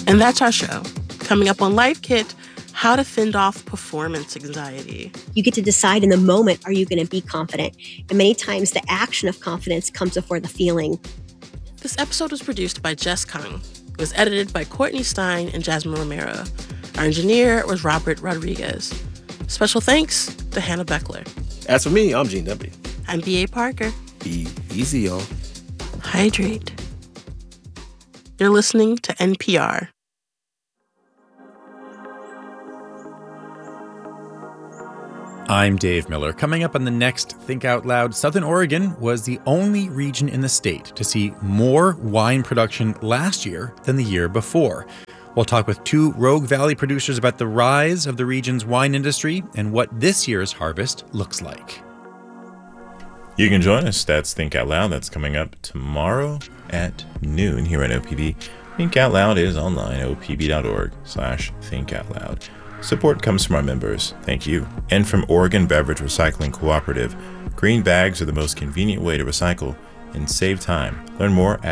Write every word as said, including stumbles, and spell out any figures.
And that's our show. Coming up on Life Kit, how to fend off performance anxiety. You get to decide in the moment, are you going to be confident? And many times the action of confidence comes before the feeling. This episode was produced by Jess Kung. It was edited by Courtney Stein and Jasmine Romero. Our engineer was Robert Rodriguez. Special thanks to Hannah Beckler. As for me, I'm Gene Demby. I'm B A. Parker. Be easy, y'all. Hydrate. You're listening to N P R. I'm Dave Miller. Coming up on the next Think Out Loud, Southern Oregon was the only region in the state to see more wine production last year than the year before. We'll talk with two Rogue Valley producers about the rise of the region's wine industry and what this year's harvest looks like. You can join us. That's Think Out Loud. That's coming up tomorrow at noon here at O P B. Think Out Loud is online, opb.org slash Think Out Loud. Support comes from our members. Thank you. And from Oregon Beverage Recycling Cooperative. Green bags are the most convenient way to recycle and save time. Learn more at